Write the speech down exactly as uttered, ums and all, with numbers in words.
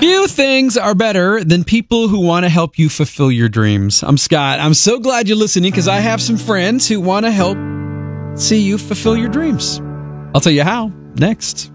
Few things are better than people who want to help you fulfill your dreams. I'm Scott. I'm so glad you're listening because I have some friends who want to help see you fulfill your dreams. I'll tell you how next.